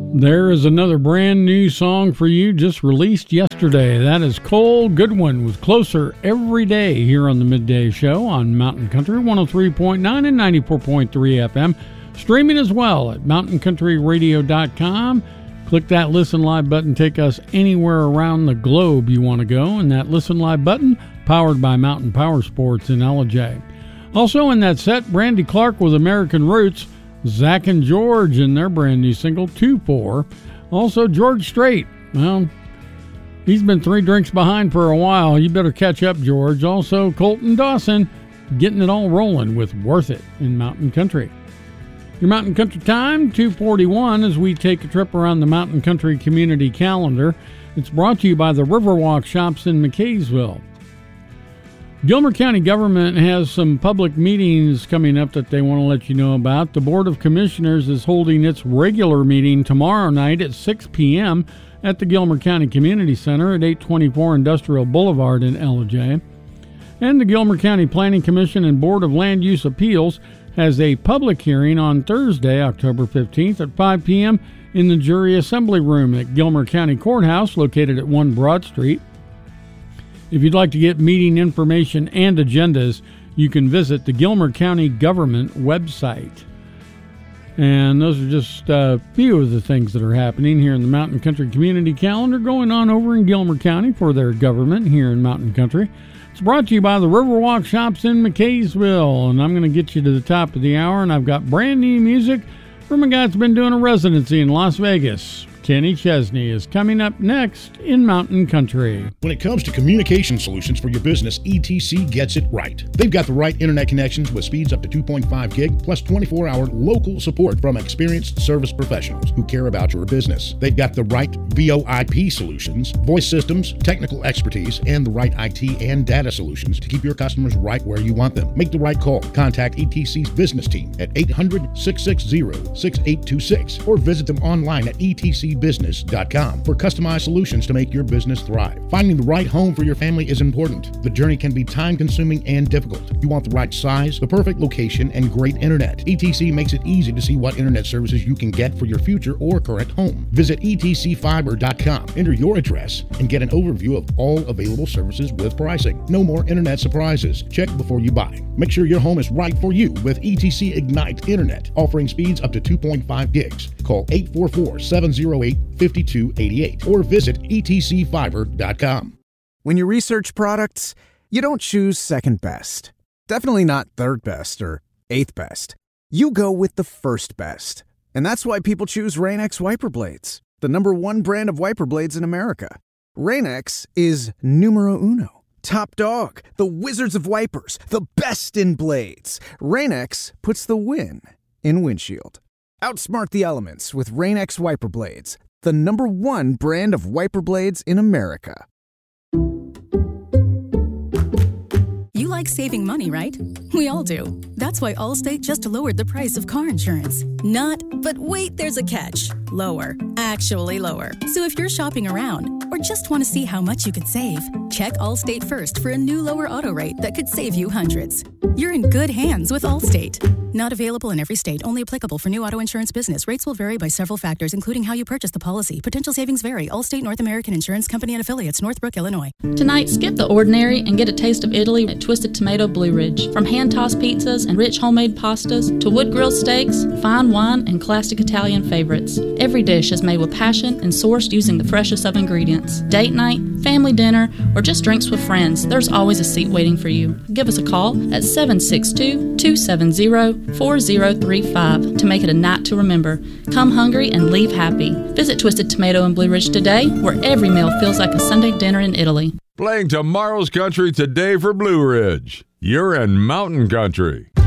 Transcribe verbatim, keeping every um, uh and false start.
There is another brand new song for you just released yesterday. That is Cole Goodwin with Closer Every Day here on the Midday Show on Mountain Country one oh three point nine and ninety-four point three F M. Streaming as well at mountain country radio dot com. Click that Listen Live button, take us anywhere around the globe you want to go, and that Listen Live button powered by Mountain Power Sports in L J. Also in that set, Brandy Clark with American Roots, Zach and George in their brand new single, two four. Also, George Strait. Well, he's been three drinks behind for a while. You better catch up, George. Also, Colton Dawson getting it all rolling with Worth It in Mountain Country. Your Mountain Country time, two forty-one, as we take a trip around the Mountain Country community calendar. It's brought to you by the Riverwalk Shops in McKaysville. Gilmer County government has some public meetings coming up that they want to let you know about. The Board of Commissioners is holding its regular meeting tomorrow night at six p.m. at the Gilmer County Community Center at eight twenty-four Industrial Boulevard in L J. And the Gilmer County Planning Commission and Board of Land Use Appeals has a public hearing on Thursday, October fifteenth at five p.m. in the Jury Assembly Room at Gilmer County Courthouse, located at one Broad Street. If you'd like to get meeting information and agendas, you can visit the Gilmer County Government website. And those are just a few of the things that are happening here in the Mountain Country Community Calendar going on over in Gilmer County for their government here in Mountain Country. It's brought to you by the Riverwalk Shops in McKaysville, and I'm going to get you to the top of the hour, and I've got brand new music from a guy that's been doing a residency in Las Vegas. Kenny Chesney is coming up next in Mountain Country. When it comes to communication solutions for your business, E T C gets it right. They've got the right internet connections with speeds up to two point five gig, plus twenty-four hour local support from experienced service professionals who care about your business. They've got the right V O I P solutions, voice systems, technical expertise, and the right I T and data solutions to keep your customers right where you want them. Make the right call. Contact E T C's business team at eight hundred, six six zero, six eight two six or visit them online at E T C business dot com for customized solutions to make your business thrive. Finding the right home for your family is important. The journey can be time-consuming and difficult. You want the right size, the perfect location, and great internet. E T C makes it easy to see what internet services you can get for your future or current home. Visit E T C fiber dot com, enter your address, and get an overview of all available services with pricing. No more internet surprises. Check before you buy. Make sure your home is right for you with E T C Ignite Internet, offering speeds up to two point five gigs. Call eight four four, seven zero eight, five two eight eight or visit E T C fiber dot com. When you research products, you don't choose second best. Definitely not third best or eighth best. You go with the first best. And that's why people choose Rain-X wiper blades, the number one brand of wiper blades in America. Rain-X is numero uno. Top dog, the wizards of wipers, the best in blades. Rain-X puts the win in windshield. Outsmart the elements with Rain-X wiper blades, the number one brand of wiper blades in America. You like saving money, right? We all do. That's why Allstate just lowered the price of car insurance. Not, but wait, there's a catch. Lower. Actually lower. So if you're shopping around or just want to see how much you could save, check Allstate first for a new lower auto rate that could save you hundreds. You're in good hands with Allstate. Not available in every state. Only applicable for new auto insurance business. Rates will vary by several factors, including how you purchase the policy. Potential savings vary. Allstate North American Insurance Company and Affiliates, Northbrook, Illinois. Tonight, skip the ordinary and get a taste of Italy at Twisted Tomato Blue Ridge. From hand-tossed pizzas and rich homemade pastas to wood-grilled steaks, fine wine, and classic Italian favorites. Every dish is made with passion and sourced using the freshest of ingredients. Date night, family dinner, or just drinks with friends, there's always a seat waiting for you. Give us a call at seven six two, two seven zero, four zero three five to make it a night to remember. Come hungry and leave happy. Visit Twisted Tomato in Blue Ridge today, where every meal feels like a Sunday dinner in Italy. Playing tomorrow's country today for Blue Ridge. You're in Mountain Country.